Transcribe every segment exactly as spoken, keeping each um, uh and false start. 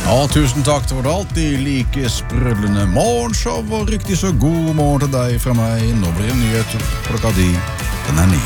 Ja, tusen takk til vårt alltid like sprudlende morgenshow, og riktig så god morgen til deg fra meg. Nå blir det nyheter klokka di, den er ni.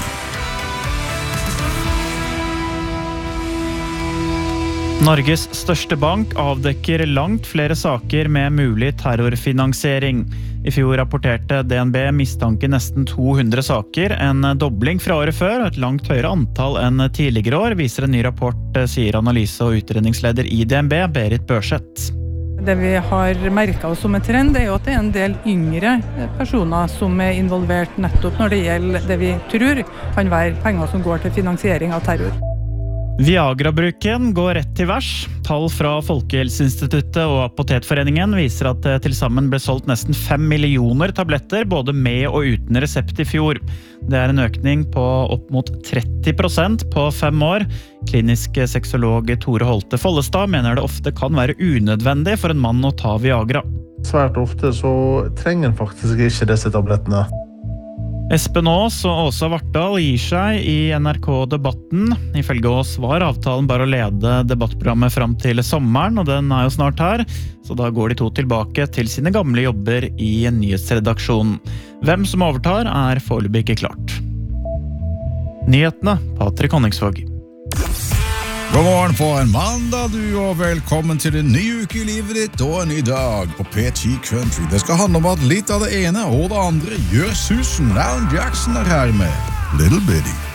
Norges største bank avdekker langt flere saker med mulig terrorfinansiering. I fjor rapporterte D N B mistanke nesten to hundre saker, en dobling fra året før, og et langt høyere antall enn tidligere år, viser en ny rapport, sier analyse- og utredningsleder i D N B, Berit Børseth. Det vi har merket oss som en trend, er jo at det er en del yngre personer som er involvert nettopp når det gjelder det vi tror kan være penger som går til finansiering av terror. Viagra-bruken går rett til værs. Tall fra Folkehelseinstituttet og Apotekforeningen viser at det til sammen ble solgt nesten fem millioner tabletter, både med og uten resept i fjor. Det er en økning på opp mot tretti prosent på fem år. Klinisk sexolog Tore Holte Follestad mener det ofte kan være unødvendig for en mann å ta Viagra. Svært ofte så trenger en faktisk ikke disse tablettene. Espen Aas og Åsa Vartdal gir seg i N R K-debatten. Ifølge Aas var avtalen bare å lede debattprogrammet fram til sommeren, og den er jo snart her, så da går de to tilbake til sine gamle jobber i en nyhetsredaksjon. Hvem som overtar er foreløpig ikke klart. Nyhetene, Patrick Honningsvåg. God morgen på en mandag, du, og velkommen til en ny uke i livet ditt og en ny dag på P ti Country. Det skal handle om at litt av det ene og det andre gjør susen. Alan Jackson er her med Little Bitty.